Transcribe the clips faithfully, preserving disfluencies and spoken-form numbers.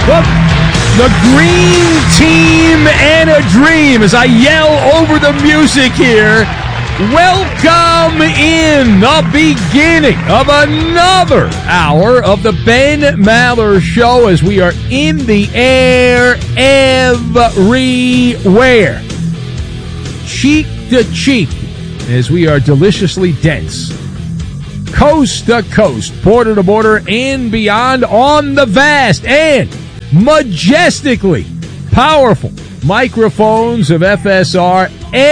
Well, the green team and a dream as I yell over the music here. Welcome in the beginning of another hour of the Ben Maller Show as we are in the air everywhere. Cheek to cheek as we are deliciously dense. Coast to coast, border to border, and beyond on the vast and majestically powerful microphones of F S R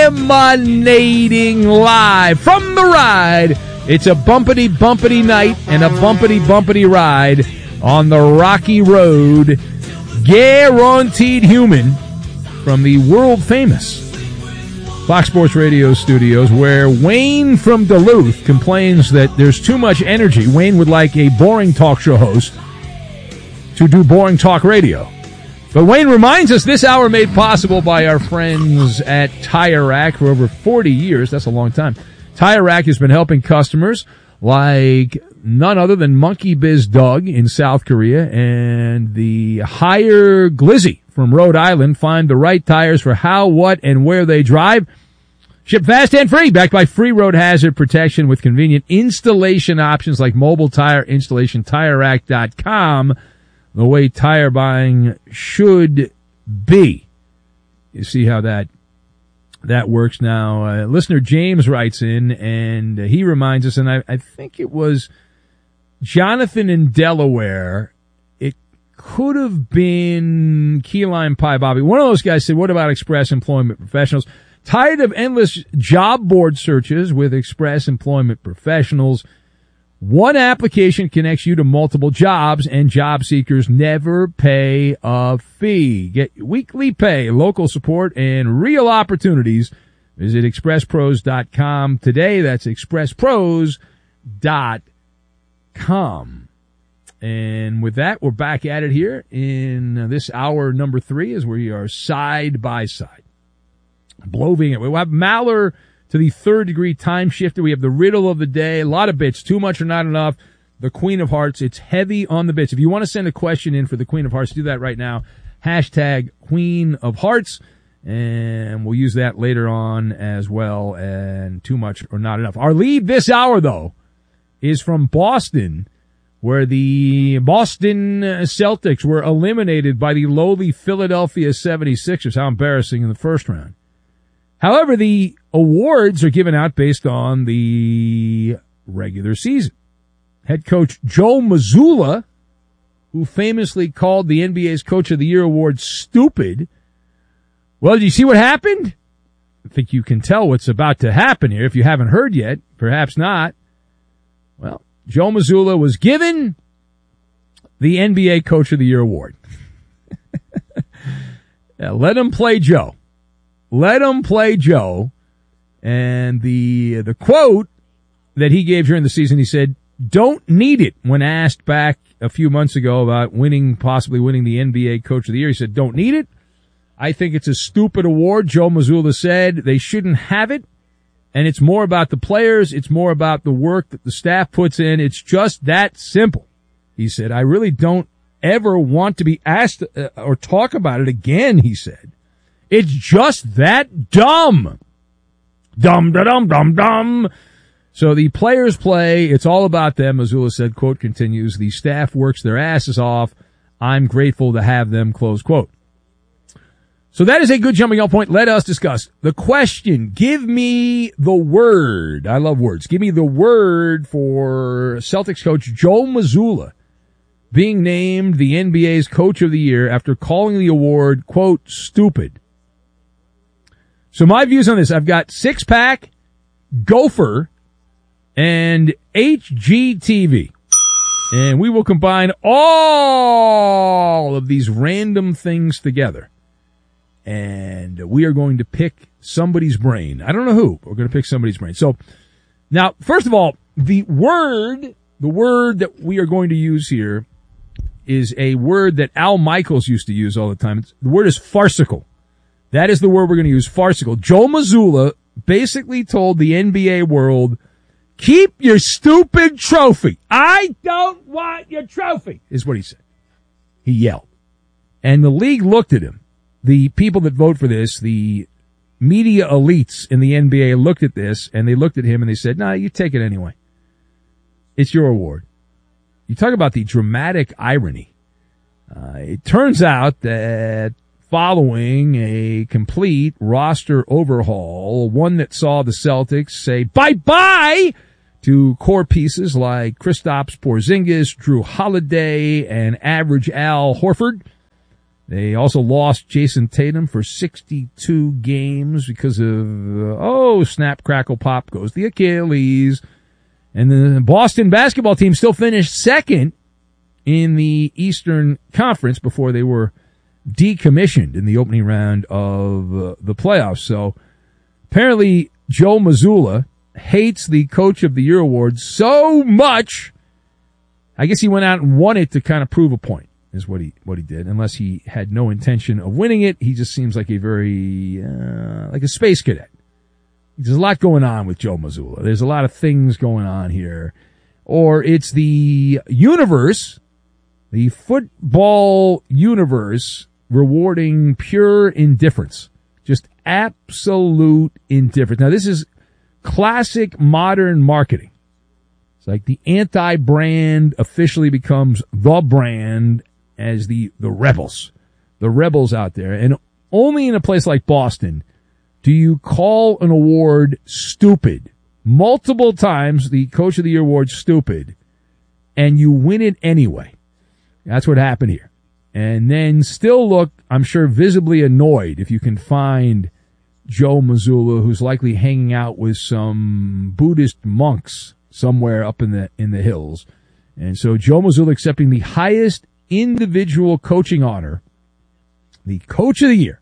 emanating live from the ride. It's a bumpity bumpity night and a bumpity bumpity ride on the rocky road. Guaranteed human from the world famous Fox Sports Radio studios, where Wayne from Duluth complains that there's too much energy. Wayne would like a boring talk show host to do boring talk radio. But Wayne reminds us this hour made possible by our friends at Tire Rack for over forty years. That's a long time. Tire Rack has been helping customers like none other than Monkey Biz Doug in South Korea and the Higher Glizzy from Rhode Island. Find the right tires for how, what, and where they drive. Ship fast and free, backed by free road hazard protection with convenient installation options like mobile tire installation, tire rack dot com. The way tire buying should be. You see how that that works now. Uh, listener James writes in, and uh, he reminds us, and I, I think it was Jonathan in Delaware. It could have been Key Lime Pie Bobby. One of those guys said, what about Express Employment Professionals? Tired of endless job board searches with Express Employment Professionals? One application connects you to multiple jobs, and job seekers never pay a fee. Get weekly pay, local support, and real opportunities. Visit express pros dot com today. That's express pros dot com. And with that, we're back at it here in this hour number three as we are side by side. Bloving it. We'll have Maller to the third degree time shifter. We have the riddle of the day. A lot of bits. Too much or not enough. The Queen of Hearts. It's heavy on the bits. If you want to send a question in for the Queen of Hearts, do that right now. Hashtag Queen of Hearts. And we'll use that later on as well. And too much or not enough. Our lead this hour, though, is from Boston, where the Boston Celtics were eliminated by the lowly Philadelphia seventy-sixers. How embarrassing in the first round. However, the awards are given out based on the regular season. Head coach Joe Mazzulla, who famously called the N B A's Coach of the Year award stupid. Well, did you see what happened? I think you can tell what's about to happen here if you haven't heard yet. Perhaps not. Well, Joe Mazzulla was given the N B A Coach of the Year award. Yeah, let him play Joe. Let him play Joe. And the the quote that he gave during the season, he said, don't need it, when asked back a few months ago about winning, possibly winning the N B A Coach of the Year. He said, don't need it. I think it's a stupid award. Joe Mazzulla said they shouldn't have it. And it's more about the players. It's more about the work that the staff puts in. It's just that simple. He said, I really don't ever want to be asked uh, or talk about it again, he said. It's just that dumb. Dumb, da, dum, dum, dum. So the players play. It's all about them. Mazzulla said, quote, continues, the staff works their asses off. I'm grateful to have them, close quote. So that is a good jumping off point. Let us discuss the question. Give me the word. I love words. Give me the word for Celtics coach Joe Mazzulla being named the N B A's Coach of the Year after calling the award, quote, stupid. So my views on this, I've got Six Pack, Gopher, and H G T V. And we will combine all of these random things together. And we are going to pick somebody's brain. I don't know who, but we're going to pick somebody's brain. So now, first of all, the word, the word that we are going to use here is a word that Al Michaels used to use all the time. It's, the word is farcical. That is the word we're going to use, farcical. Joe Mazzulla basically told the N B A world, keep your stupid trophy. I don't want your trophy, is what he said. He yelled. And the league looked at him. The people that vote for this, the media elites in the N B A looked at this, and they looked at him and they said, nah, you take it anyway. It's your award. You talk about the dramatic irony. Uh, it turns out that following a complete roster overhaul, one that saw the Celtics say bye-bye to core pieces like Kristaps Porzingis, Drew Holiday, and average Al Horford. They also lost Jason Tatum for sixty-two games because of, uh, oh, snap, crackle, pop goes the Achilles. And the Boston basketball team still finished second in the Eastern Conference before they were decommissioned in the opening round of uh, the playoffs. So apparently Joe Mazzulla hates the Coach of the Year award so much, I guess he went out and won it to kind of prove a point, is what he what he did. Unless he had no intention of winning it, he just seems like a very, uh, like a space cadet. There's a lot going on with Joe Mazzulla. There's a lot of things going on here. Or it's the universe, the football universe, rewarding pure indifference. Just absolute indifference. Now, this is classic modern marketing. It's like the anti-brand officially becomes the brand as the, the rebels. The rebels out there. And only in a place like Boston do you call an award stupid. Multiple times the Coach of the Year award stupid, and you win it anyway. That's what happened here. And then still look, I'm sure, visibly annoyed if you can find Joe Mazzulla, who's likely hanging out with some Buddhist monks somewhere up in the in the hills. And so Joe Mazzulla accepting the highest individual coaching honor, the Coach of the Year.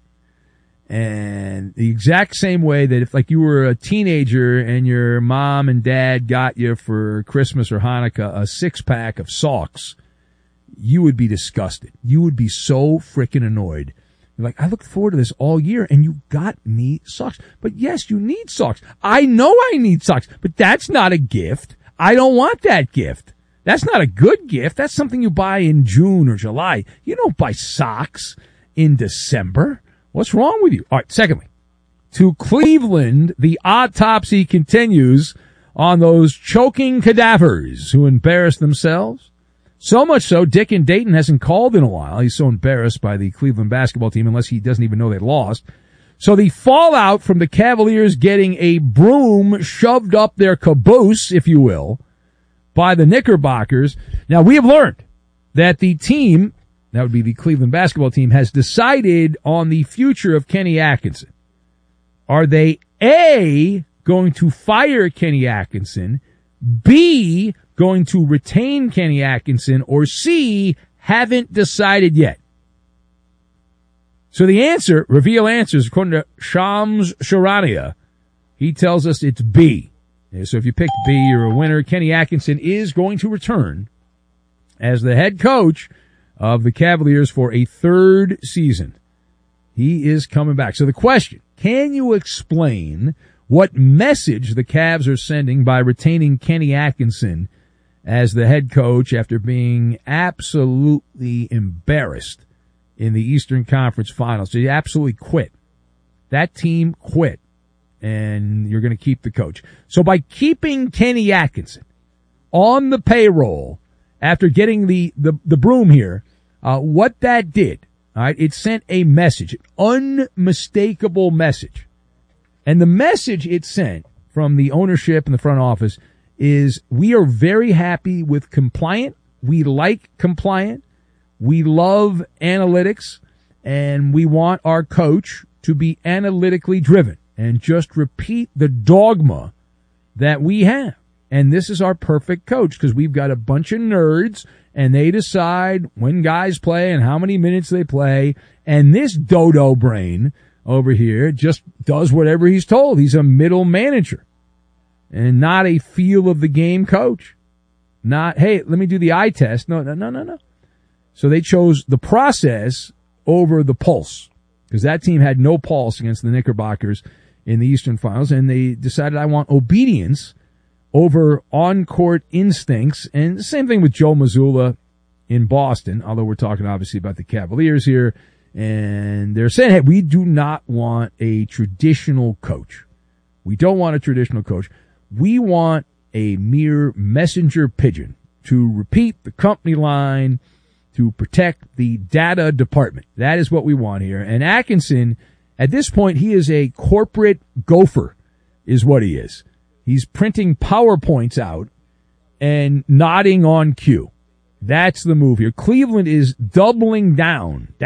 And the exact same way that if, like, you were a teenager and your mom and dad got you for Christmas or Hanukkah a six-pack of socks, you would be disgusted. You would be so freaking annoyed. You're like, I looked forward to this all year, and you got me socks. But yes, you need socks. I know I need socks, but that's not a gift. I don't want that gift. That's not a good gift. That's something you buy in June or July. You don't buy socks in December. What's wrong with you? All right, secondly, to Cleveland, the autopsy continues on those choking cadavers who embarrassed themselves. So much so, Dick and Dayton hasn't called in a while. He's so embarrassed by the Cleveland basketball team, unless he doesn't even know they lost. So the fallout from the Cavaliers getting a broom shoved up their caboose, if you will, by the Knickerbockers. Now, we have learned that the team, that would be the Cleveland basketball team, has decided on the future of Kenny Atkinson. Are they A, going to fire Kenny Atkinson, B, going to retain Kenny Atkinson, or C, haven't decided yet? So the answer, reveal answers, according to Shams Charania, he tells us it's B. So if you picked B, you're a winner. Kenny Atkinson is going to return as the head coach of the Cavaliers for a third season. He is coming back. So the question, can you explain what message the Cavs are sending by retaining Kenny Atkinson as the head coach after being absolutely embarrassed in the Eastern Conference Finals? So you absolutely quit. That team quit, and you're going to keep the coach. So by keeping Kenny Atkinson on the payroll after getting the, the, the broom here, uh, what that did, all right, it sent a message, an unmistakable message. And the message it sent from the ownership and the front office is, we are very happy with compliant. We like compliant. We love analytics, and we want our coach to be analytically driven and just repeat the dogma that we have. And this is our perfect coach, because we've got a bunch of nerds, and they decide when guys play and how many minutes they play. And this dodo brain over here just does whatever he's told. He's a middle manager and not a feel of the game coach. Not, hey, let me do the eye test. No, no, no, no, no. So they chose the process over the pulse, because that team had no pulse against the Knickerbockers in the Eastern Finals, and they decided, I want obedience over on-court instincts. And the same thing with Joe Mazzulla. in Boston, although we're talking obviously about the Cavaliers here, and they're saying, hey, we do not want a traditional coach. We don't want a traditional coach. We want a mere messenger pigeon to repeat the company line, to protect the data department. That is what we want here. And Atkinson, at this point, he is a corporate gopher, is what he is. He's printing PowerPoints out and nodding on cue. That's the move here. Cleveland is doubling down.